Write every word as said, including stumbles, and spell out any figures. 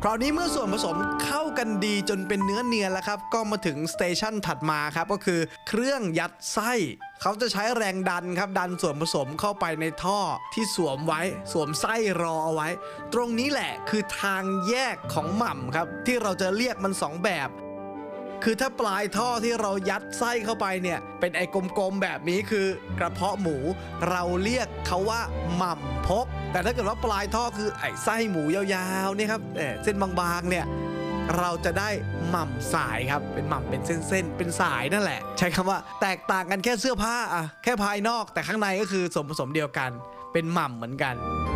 คราวนี้เมื่อส่วนผสมเข้ากันดีจนเป็นเนื้อเนียนแล้วครับก็มาถึงสเตชันถัดมาครับก็คือเครื่องยัดไส้เขาจะใช้แรงดันครับดันส่วนผสมเข้าไปในท่อที่สวมไว้สวมไส้รอเอาไว้ตรงนี้แหละคือทางแยกของหม่ำครับที่เราจะเรียกมันสองแบบคือถ้าปลายท่อที่เรายัดไส้เข้าไปเนี่ยเป็นไอ้กลมๆแบบนี้คือกระเพาะหมูเราเรียกเขาว่าหม่ำพกแต่ถ้าเกิดว่าปลายท่อคือไอ้ไส้หมูยาวๆนี่ครับเส้นบางๆเนี่ยเราจะได้หม่ำสายครับเป็นหม่ำเป็นเส้นๆเป็นสายนั่นแหละใช้คำว่าแตกต่างกันแค่เสื้อผ้าอะแค่ภายนอกแต่ข้างในก็คือส่วนผสมเดียวกันเป็นหม่ำเหมือนกัน